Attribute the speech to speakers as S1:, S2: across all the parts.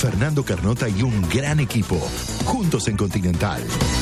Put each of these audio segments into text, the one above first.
S1: Fernando Carnota y un gran equipo. Juntos en Continental.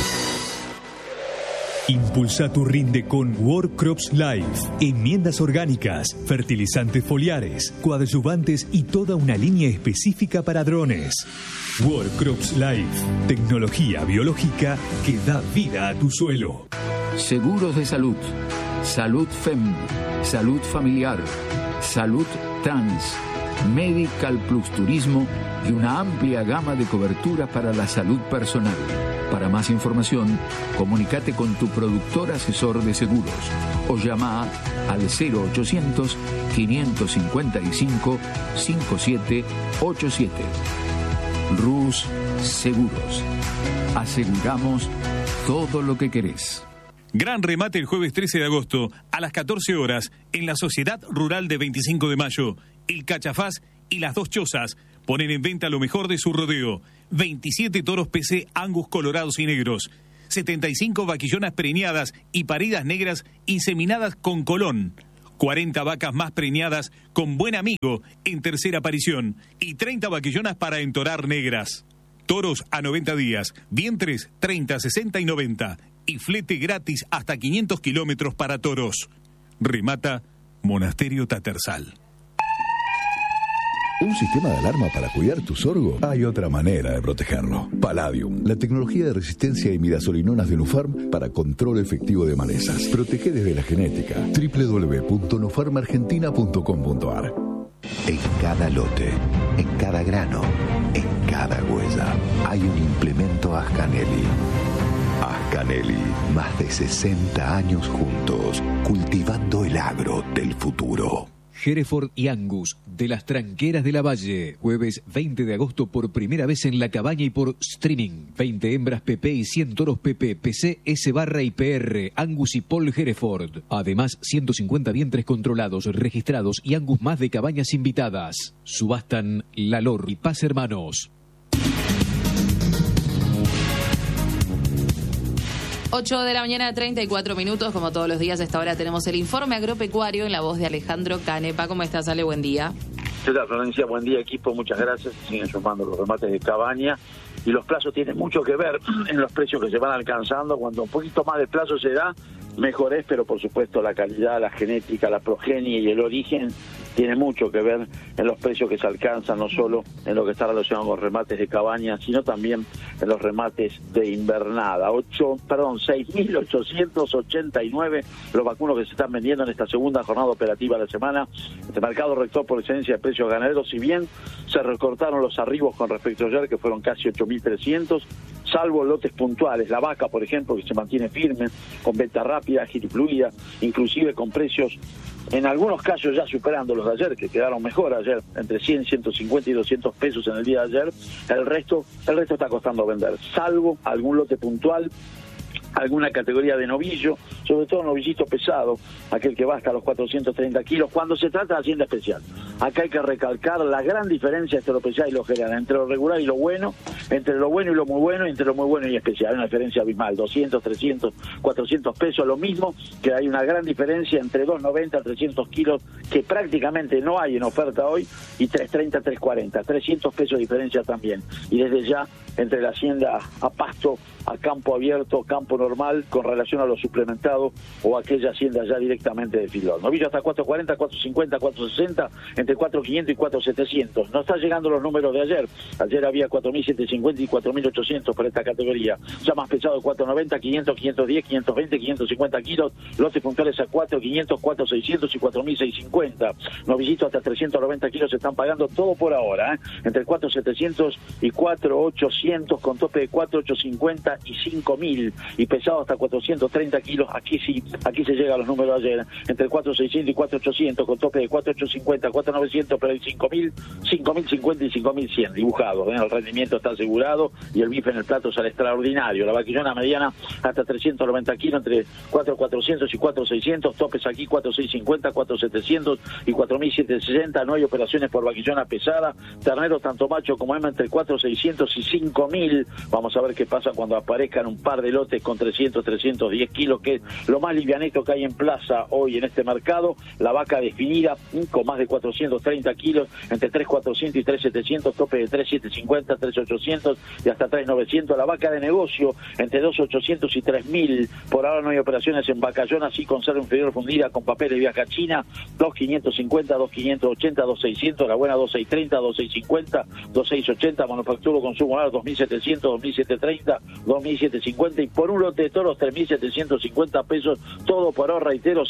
S2: Impulsa tu rinde con World Crops Life. Enmiendas orgánicas, fertilizantes foliares, coadyuvantes y toda una línea específica para drones. World Crops Life. Tecnología biológica que da vida a tu suelo.
S3: Seguros de salud. Salud FEM. Salud familiar. Salud trans. Medical Plus Turismo y una amplia gama de coberturas para la salud personal. Para más información, comunícate con tu productor asesor de seguros o llama al 0800-555-5787. Rus Seguros. Aseguramos todo lo que querés.
S4: Gran remate el jueves 13 de agosto a las 14 horas en la Sociedad Rural de 25 de Mayo. El Cachafaz y las Dos Chozas ponen en venta lo mejor de su rodeo. 27 toros PC Angus colorados y negros. 75 vaquillonas preñadas y paridas negras inseminadas con colón. 40 vacas más preñadas con buen amigo en tercera aparición. Y 30 vaquillonas para entorar negras. Toros a 90 días. Vientres 30, 60 y 90. Y flete gratis hasta 500 kilómetros para toros. Remata Monasterio Tatersal.
S5: ¿Un sistema de alarma para cuidar tu sorgo? Hay otra manera de protegerlo. Palladium, la tecnología de resistencia a imidazolinonas de Nufarm para control efectivo de malezas. Protege desde la genética. www.nufarmargentina.com.ar.
S6: En cada lote, en cada grano, en cada huella, hay un implemento Ascanelli. Ascanelli, más de 60 años juntos, cultivando el agro del futuro.
S7: Hereford y Angus, de las Tranqueras de la Valle. Jueves 20 de agosto por primera vez en La Cabaña y por streaming. 20 hembras PP y 100 toros PP, PC, S barra y PR, Angus y Paul Hereford. Además, 150 vientres controlados, registrados y Angus más de cabañas invitadas. Subastan Lalor y Paz Hermanos.
S8: 8 de la mañana, 34 minutos. Como todos los días, a esta hora tenemos el informe agropecuario en la voz de Alejandro Canepa. ¿Cómo estás, Ale? Buen día.
S9: ¿Qué tal, Florencia? Buen día, equipo. Muchas gracias. Siguen sumando los remates de Cabaña. Y los plazos tienen mucho que ver en los precios que se van alcanzando. Cuando un poquito más de plazo se da, mejor es, pero por supuesto la calidad, la genética, la progenie y el origen tiene mucho que ver en los precios que se alcanzan, no solo en lo que está relacionado con remates de cabaña, sino también en los remates de invernada. 6.889 los vacunos que se están vendiendo en esta segunda jornada operativa de la semana. Este mercado rector por excelencia de precios ganaderos, si bien se recortaron los arribos con respecto a ayer, que fueron casi 8.300, salvo lotes puntuales. La vaca, por ejemplo, que se mantiene firme, con venta rápida, ágil y fluida, inclusive con precios en algunos casos ya superando los de ayer, que quedaron mejor ayer, entre 100, 150 y 200 pesos en el día de ayer. El resto está costando vender, salvo algún lote puntual, alguna categoría de novillo, sobre todo novillito pesado, aquel que va hasta los 430 kilos, cuando se trata de hacienda especial. Acá hay que recalcar la gran diferencia entre lo especial y lo general, entre lo regular y lo bueno, entre lo bueno y lo muy bueno, y entre lo muy bueno y especial. Hay una diferencia abismal, 200, 300, 400 pesos, lo mismo que hay una gran diferencia entre 290 a 300 kilos, que prácticamente no hay en oferta hoy, y 330, 340, 300 pesos de diferencia también. Y desde ya, entre la hacienda a pasto, a campo abierto, campo normal, con relación a lo suplementado, o aquella hacienda ya directamente de filón. Novillo hasta 440, 450, 460, entre 4.500 y 4.700. No están llegando los números de ayer. Ayer había 4.750 y 4.800 por esta categoría. Ya más pesado, 490, 500, 510, 520, 550 kilos. Lotes puntuales a 4.500, 4.600 y 4.650. Novillitos hasta 390 kilos se están pagando todo por ahora, entre 4.700 y 4.800, con tope de 4.850 y 5.000, y pesado hasta 430 kilos. Aquí se llega a los números de ayer, entre 4.600 y 4.800, con tope de 4.850, 4.900, pero el 5.000, 5.050 y 5.100 dibujados. El rendimiento está asegurado y el bife en el plato sale extraordinario. La vaquillona mediana hasta 390 kilos, entre 4.400 y 4.600, topes aquí 4.650, 4.700 y 4.760. No hay operaciones por vaquillona pesada. Terneros tanto macho como hembra entre 4.600 y 5.000. Vamos a ver qué pasa cuando aparezcan un par de lotes con 300, 310 kilos, que es lo más livianito que hay en plaza hoy en este mercado. La vaca definida con más de 430 kilos, entre 3.400 y 3.700, tope de 3.750, 3.800 y hasta 3.900. La vaca de negocio entre 2.800 y 3.000. Por ahora no hay operaciones en Vacayón, así conserva inferior fundida con papeles viaja China, 2.550, 2.580, 2.600, la buena 2.630, 2.650, 2.680, manufacturo consumo hogar 2.700, 2.730, 2.750 y por un lote de toros 3.750 pesos, todo por ahora, reitero,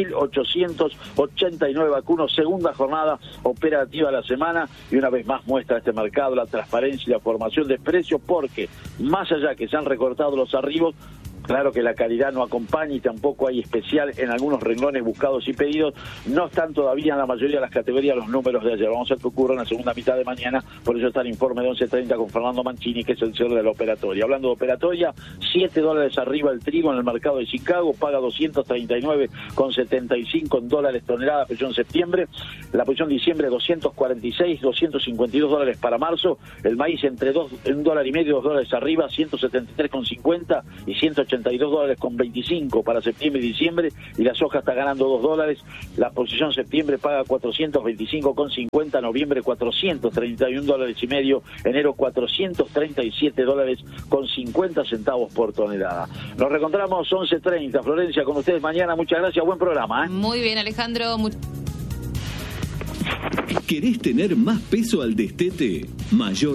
S9: 6.889 vacunos, segunda jornada operativa de la semana y una vez más muestra este mercado la transparencia y la formación de precios, porque más allá que se han recortado los arribos, claro que la calidad no acompaña y tampoco hay especial en algunos renglones buscados y pedidos. No están todavía en la mayoría de las categorías los números de ayer. Vamos a ver qué ocurre en la segunda mitad de mañana. Por eso está el informe de 11:30 con Fernando Mancini, que es el cierre de la operatoria. Hablando de operatoria, $7 arriba el trigo en el mercado de Chicago. Paga 239,75 en dólares tonelada, posición septiembre. La posición diciembre, 246, $252 para marzo. El maíz entre $1.5 y $2 arriba, 173,50 y 182,25 para septiembre y diciembre, y la soja está ganando $2. La posición septiembre paga 425,50, noviembre $431,5, enero $437,50 por tonelada. Nos reencontramos 11:30, Florencia, con ustedes mañana. Muchas gracias, buen programa.
S8: Muy bien, Alejandro.
S10: ¿Querés tener más peso al destete? Mayor